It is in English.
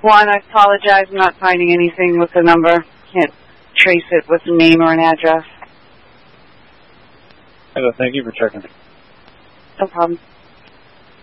One, I apologize. I'm not finding anything with the number. Can't trace it with a name or an address. Hello, thank you for checking. No problem.